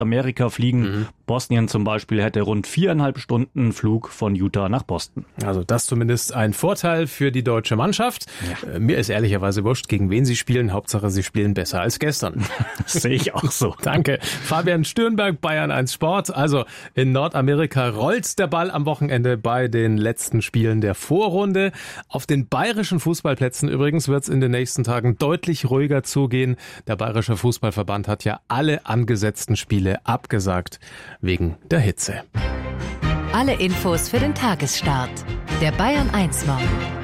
Amerika fliegen. Bosnien zum Beispiel hätte rund 4,5 Stunden Flug von Utah nach Boston. Also das zumindest ein Vorteil für die deutsche Mannschaft. Ja. Mir ist ehrlicherweise wurscht, gegen wen sie spielen. Hauptsache, sie spielen besser als gestern. Das sehe ich auch so. Danke. Fabian Stürnberg, Bayern 1 Sport. Also in Nordamerika rollt der Ball am Wochenende bei den letzten Spielen der Vorrunde. Auf den bayerischen Fußballplätzen übrigens wird es in den nächsten Tagen deutlich ruhiger zugehen. Der Bayerische Fußballverband hat ja alle angesetzten Spiele abgesagt wegen der Hitze. Alle Infos für den Tagesstart. Der Bayern 1 Morgen.